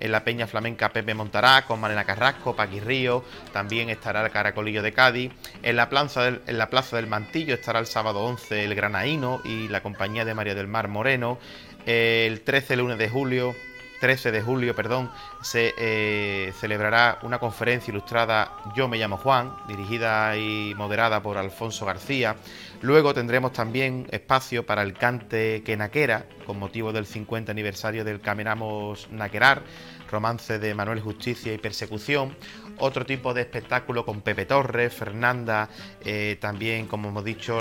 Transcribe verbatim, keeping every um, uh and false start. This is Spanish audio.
en la Peña Flamenca Pepe Montará, con Malena Carrasco, Paqui Río, también estará el Caracolillo de Cádiz. En la, plaza del, en la Plaza del Mantillo estará el sábado once el Granaíno y la compañía de María del Mar Moreno. El trece, lunes de julio, trece de julio, perdón, se eh, celebrará una conferencia ilustrada Yo me llamo Juan, dirigida y moderada por Alfonso García. Luego tendremos también espacio para el cante quenaquera, con motivo del cincuenta aniversario del Caminamos Naquerar, romance de Manuel Justicia y Persecución. Otro tipo de espectáculo con Pepe Torres, Fernanda, eh, también, como hemos dicho,